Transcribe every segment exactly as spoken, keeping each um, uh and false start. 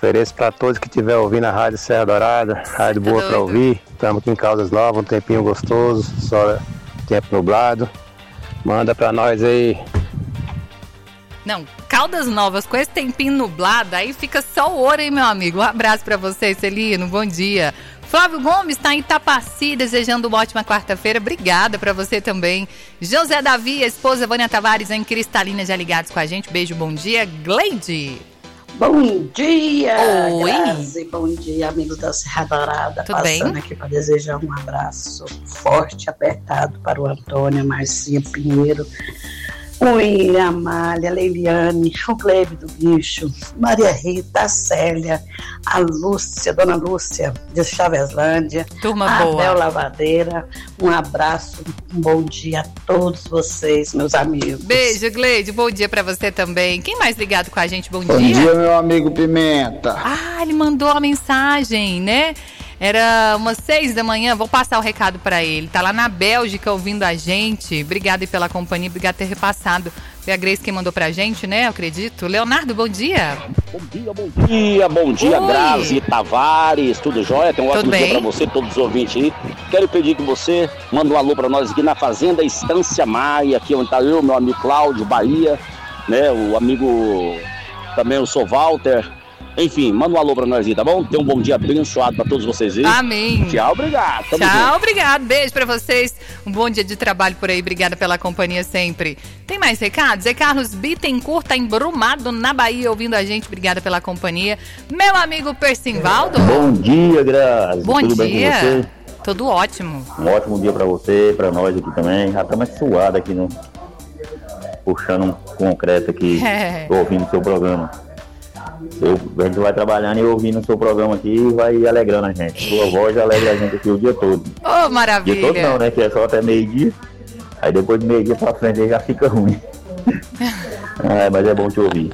Ofereço para todos que estiver ouvindo a Rádio Serra Dourada, rádio boa para ouvir. Estamos aqui em Caldas Novas, um tempinho gostoso, só tempo nublado. Manda para nós aí. Não, Caldas Novas com esse tempinho nublado, aí fica só o ouro, hein, meu amigo? Um abraço para você, Celino, bom dia. Flávio Gomes está em Itapaci, desejando uma ótima quarta-feira. Obrigada para você também. José Davi, a esposa Vânia Tavares em Cristalina, já ligados com a gente. Beijo, bom dia. Gleide. Bom dia, Oi. Grazi. Bom dia, amigos da Serra Dourada. Tudo Passando bem? aqui para desejar um abraço forte, apertado para o Antônio, Marcinha Pinheiro, o William, a Amália, a Leiliane, o Glebe do Bicho, Maria Rita, a Célia, a Lúcia, Dona Lúcia de Chaveslândia, Turma a boa. Abel Lavadeira. Um abraço, um bom dia a todos vocês, meus amigos. Beijo, Gleide, bom dia pra você também. Quem mais ligado com a gente? Bom, Bom dia. dia, meu amigo Pimenta. Ah, ele mandou a mensagem, né? Era umas seis da manhã, vou passar o recado pra ele. Tá lá na Bélgica ouvindo a gente. Obrigada aí pela companhia, obrigada por ter repassado. Foi a Grace que mandou pra gente, né? Eu acredito. Leonardo, bom dia. Bom dia, bom dia, bom dia, Oi. Grazi, Tavares, tudo jóia? Tem um ótimo Tudo dia bem? pra você, todos os ouvintes aí. Quero pedir que você manda um alô pra nós aqui na Fazenda Estância Maia, aqui onde tá eu, meu amigo Cláudio, Bahia, né? O amigo também, eu sou Walter. Enfim, manda um alô pra nós aí, tá bom? Tenha um bom dia abençoado pra todos vocês aí. Amém. Tchau, obrigado. Tamo Tchau, junto. obrigado. Beijo pra vocês. Um bom dia de trabalho por aí. Obrigada pela companhia sempre. Tem mais recados? Zé Carlos Bittencourt tá embrumado na Bahia ouvindo a gente. Obrigada pela companhia. Meu amigo Percivaldo. Bom dia, Grazi. Bom Tudo bem dia. com você? Tudo ótimo. Um ótimo dia pra você, pra nós aqui também. Já estamos suados aqui, no... puxando um concreto aqui, É. ouvindo o seu programa. Eu, a gente vai trabalhando e ouvindo o seu programa aqui e vai alegrando a gente. Sua voz alegra a gente aqui o dia todo. Ô, Dia todo maravilha. não, né? Que é só até meio-dia. Aí depois de meio-dia pra frente aí já fica ruim. Ah, mas é bom te ouvir.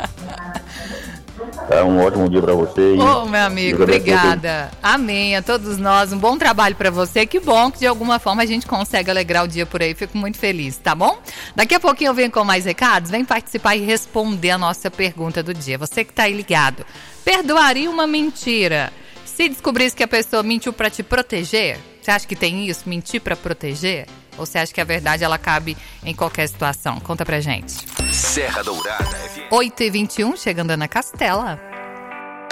Tá, um ótimo dia pra você. e Ô, meu amigo, Deus abençoe obrigada. Amém a todos nós. Um bom trabalho pra você. Que bom que de alguma forma a gente consegue alegrar o dia por aí. Fico muito feliz, tá bom? Daqui a pouquinho eu venho com mais recados. Vem participar e responder a nossa pergunta do dia. Você que tá aí ligado. Perdoaria uma mentira se descobrisse que a pessoa mentiu pra te proteger? Você acha que tem isso? Mentir pra proteger? Ou você acha que a verdade ela cabe em qualquer situação? Conta pra gente. Serra Dourada. oito e vinte e um, chegando Ana Castela.